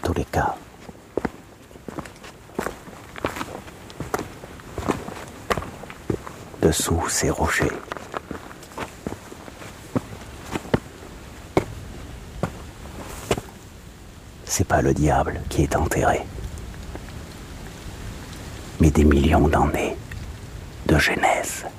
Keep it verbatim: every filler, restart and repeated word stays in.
tous les cas. Dessous ces rochers. C'est pas le diable qui est enterré, mais des millions d'années de genèse.